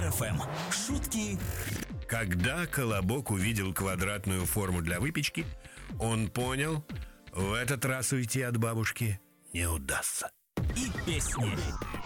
Юмор ФМ. Шутки. Когда Колобок увидел квадратную форму для выпечки, он понял, в этот раз уйти от бабушки не удастся. И песни.